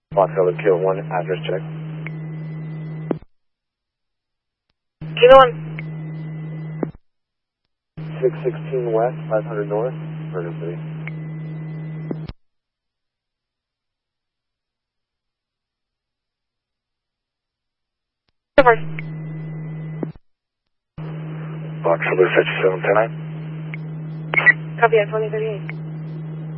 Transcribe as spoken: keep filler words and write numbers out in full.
Foxtrot Kilo one, address check. Kilo one. six sixteen West, five hundred North, emergency. Over. Foxtrot seven ten nine. Copy, at twenty thirty-eight.